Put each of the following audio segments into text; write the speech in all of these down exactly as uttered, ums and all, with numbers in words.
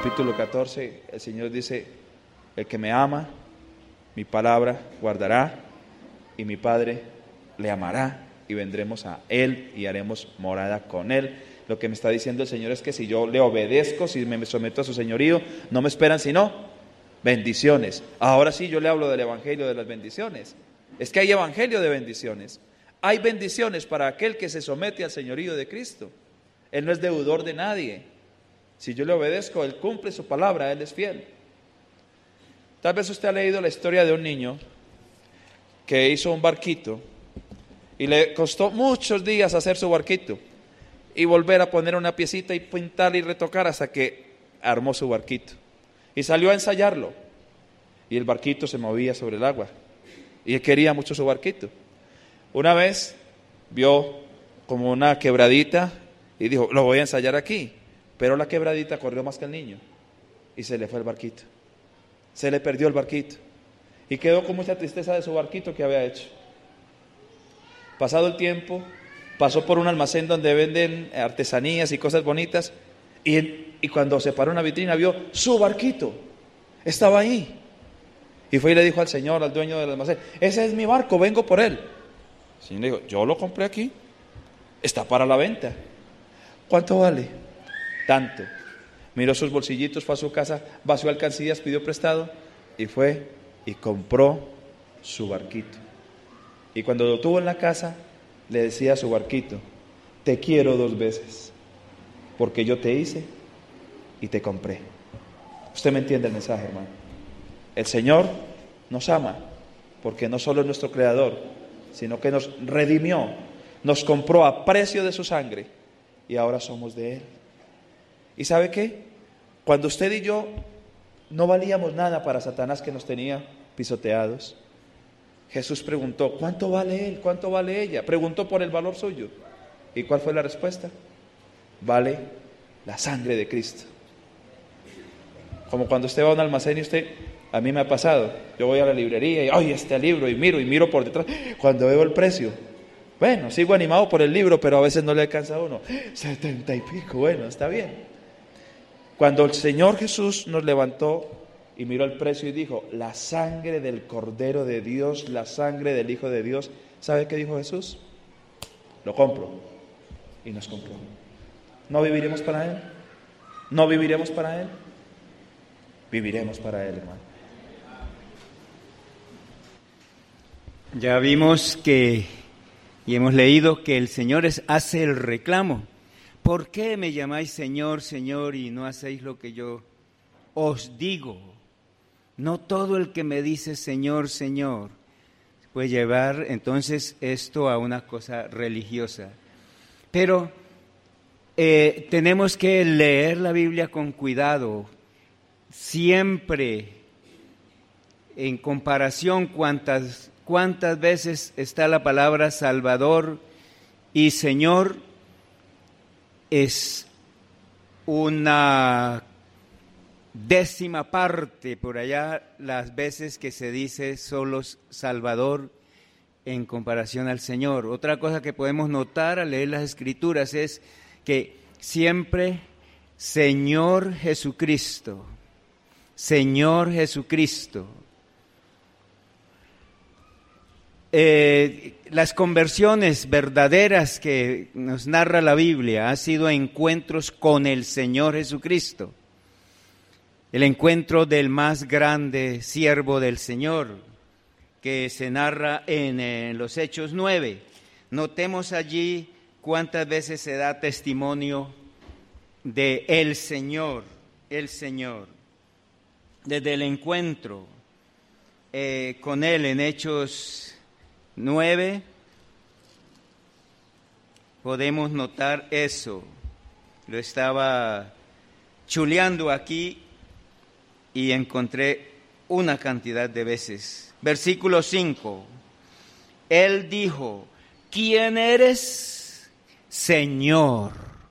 capítulo catorce, el Señor dice: el que me ama, mi palabra guardará, y mi Padre le amará, y vendremos a Él y haremos morada con Él. Lo que me está diciendo el Señor es que si yo le obedezco, si me someto a su señorío, no me esperan sino bendiciones. Ahora sí yo le hablo del evangelio de las bendiciones. Es que hay evangelio de bendiciones. Hay bendiciones para aquel que se somete al señorío de Cristo. Él no es deudor de nadie. Si yo le obedezco, Él cumple su palabra, Él es fiel. Tal vez usted ha leído la historia de un niño que hizo un barquito y le costó muchos días hacer su barquito y volver a poner una piecita y pintar y retocar hasta que armó su barquito. Y salió a ensayarlo. Y el barquito se movía sobre el agua. Y él quería mucho su barquito. Una vez vio como una quebradita y dijo: lo voy a ensayar aquí. Pero la quebradita corrió más que el niño. Y se le fue el barquito. Se le perdió el barquito. Y quedó con mucha tristeza de su barquito que había hecho. Pasado el tiempo, pasó por un almacén donde venden artesanías y cosas bonitas, y, y cuando se paró en una vitrina vio su barquito, estaba ahí, y fue y le dijo al señor, al dueño del almacén: ese es mi barco, vengo por él. El señor le dijo: yo lo compré aquí, está para la venta. ¿Cuánto vale? Tanto. Miró sus bolsillitos, fue a su casa, vació alcancías, pidió prestado, y fue y compró su barquito. Y cuando lo tuvo en la casa, le decía a su barquito: te quiero dos veces, porque yo te hice y te compré. Usted me entiende el mensaje, hermano. El Señor nos ama, porque no solo es nuestro creador, sino que nos redimió, nos compró a precio de su sangre, y ahora somos de Él. ¿Y sabe qué? Cuando usted y yo no valíamos nada para Satanás, que nos tenía pisoteados, Jesús preguntó: ¿cuánto vale él? ¿Cuánto vale ella? Preguntó por el valor suyo. ¿Y cuál fue la respuesta? Vale la sangre de Cristo. Como cuando usted va a un almacén y usted, a mí me ha pasado, yo voy a la librería y ¡ay, este libro! Y miro, y miro por detrás, cuando veo el precio, bueno, sigo animado por el libro, pero a veces no le alcanza a uno, setenta y pico, bueno, está bien. Cuando el Señor Jesús nos levantó y miró el precio y dijo: la sangre del Cordero de Dios, la sangre del Hijo de Dios, ¿sabe qué dijo Jesús? Lo compro. Y nos compró. ¿No viviremos para Él? ¿No viviremos para Él? Viviremos para Él, hermano. Ya vimos que, y hemos leído que el Señor es, hace el reclamo. ¿Por qué me llamáis Señor, Señor, y no hacéis lo que yo os digo? No todo el que me dice Señor, Señor puede llevar entonces esto a una cosa religiosa. Pero eh, tenemos que leer la Biblia con cuidado, siempre en comparación cuántas, cuántas veces está la palabra Salvador y Señor. Es una décima parte por allá las veces que se dice solo Salvador en comparación al Señor. Otra cosa que podemos notar al leer las Escrituras es que siempre Señor Jesucristo, Señor Jesucristo. Eh, las conversiones verdaderas que nos narra la Biblia han sido encuentros con el Señor Jesucristo. El encuentro del más grande siervo del Señor, que se narra en, en los Hechos nueve. Notemos allí cuántas veces se da testimonio de el Señor, el Señor. Desde el encuentro eh, con Él en Hechos nueve, podemos notar eso. Lo estaba chuleando aquí y encontré una cantidad de veces. Versículo cinco. Él dijo: ¿quién eres, Señor?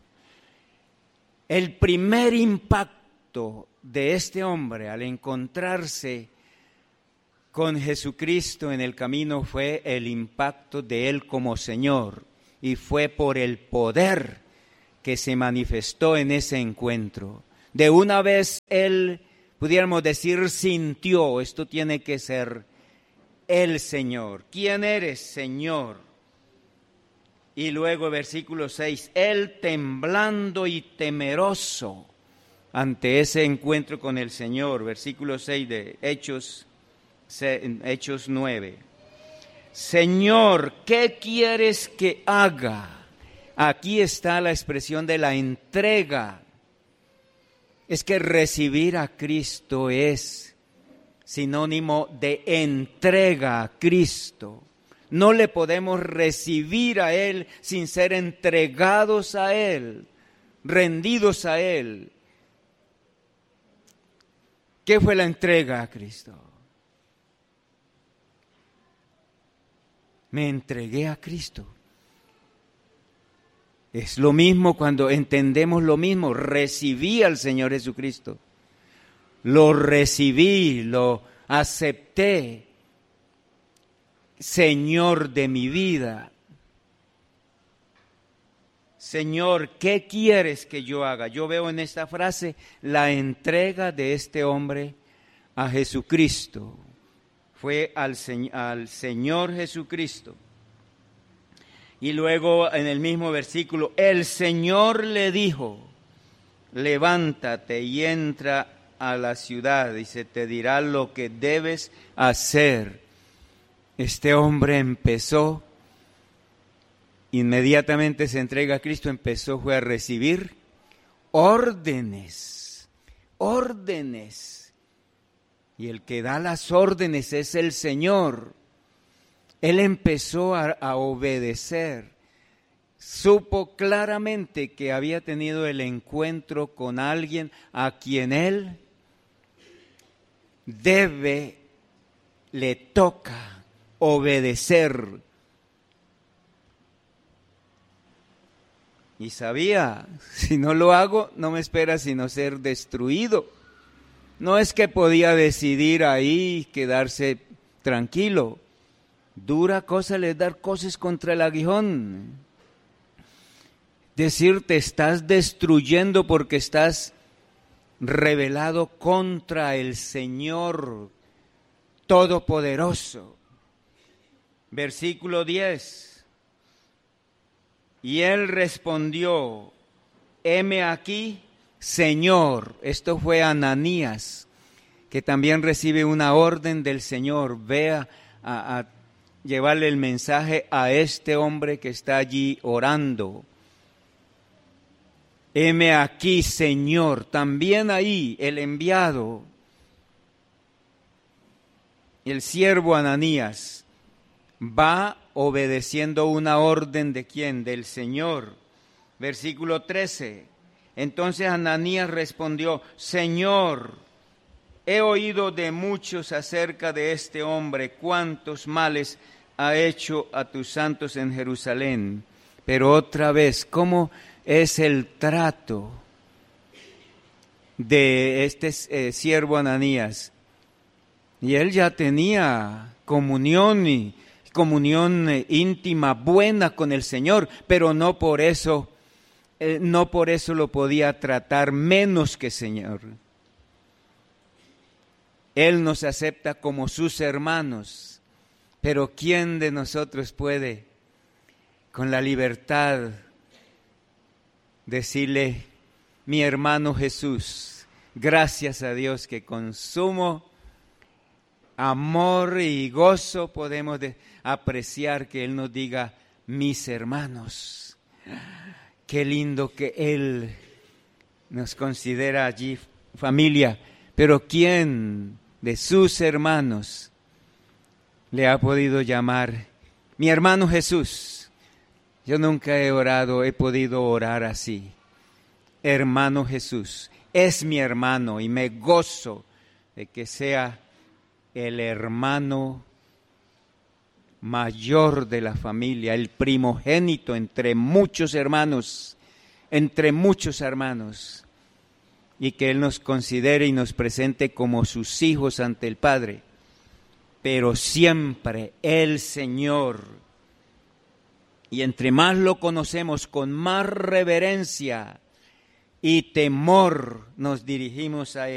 El primer impacto de este hombre al encontrarse con Jesucristo en el camino fue el impacto de Él como Señor, y fue por el poder que se manifestó en ese encuentro. De una vez él, pudiéramos decir, sintió, esto tiene que ser el Señor. ¿Quién eres, Señor? Y luego versículo seis, él temblando y temeroso ante ese encuentro con el Señor, versículo seis de Hechos, Hechos nueve. Señor, ¿qué quieres que haga? Aquí está la expresión de la entrega. Es que recibir a Cristo es sinónimo de entrega a Cristo. No le podemos recibir a Él sin ser entregados a Él, rendidos a Él. ¿Qué fue la entrega a Cristo? Me entregué a Cristo. Es lo mismo cuando entendemos lo mismo. Recibí al Señor Jesucristo. Lo recibí, lo acepté. Señor de mi vida. Señor, ¿qué quieres que yo haga? Yo veo en esta frase la entrega de este hombre a Jesucristo. Fue al, al Señor Jesucristo. Y luego en el mismo versículo, el Señor le dijo, levántate y entra a la ciudad y se te dirá lo que debes hacer. Este hombre empezó, inmediatamente se entrega a Cristo, empezó fue a recibir órdenes, órdenes. Y el que da las órdenes es el Señor. Él empezó a, a obedecer. Supo claramente que había tenido el encuentro con alguien a quien él debe, le toca obedecer. Y sabía, si no lo hago, no me espera sino ser destruido. No es que podía decidir ahí quedarse tranquilo. Dura cosa es dar cosas contra el aguijón. Decir, te estás destruyendo porque estás rebelado contra el Señor Todopoderoso. Versículo diez. Y él respondió, heme aquí, Señor. Esto fue Ananías, que también recibe una orden del Señor. Vea a, a llevarle el mensaje a este hombre que está allí orando. Heme aquí, Señor. También ahí el enviado, el siervo Ananías, va obedeciendo una orden de quién, del Señor. Versículo trece. Entonces Ananías respondió, Señor, he oído de muchos acerca de este hombre, cuántos males ha hecho a tus santos en Jerusalén. Pero otra vez, ¿cómo es el trato de este eh, siervo Ananías? Y él ya tenía comunión y comunión eh, íntima, buena con el Señor, pero no por eso, eh, no por eso lo podía tratar menos que Señor. Él nos acepta como sus hermanos, pero ¿quién de nosotros puede con la libertad decirle, mi hermano Jesús, gracias a Dios que con sumo amor y gozo podemos de, apreciar que Él nos diga, mis hermanos? Qué lindo que Él nos considera allí familia, pero ¿quién de sus hermanos le ha podido llamar mi hermano Jesús? Yo nunca he orado, he podido orar así. Hermano Jesús, es mi hermano y me gozo de que sea el hermano mayor de la familia, el primogénito entre muchos hermanos, entre muchos hermanos, y que Él nos considere y nos presente como sus hijos ante el Padre. Pero siempre el Señor, y entre más lo conocemos con más reverencia y temor nos dirigimos a Él.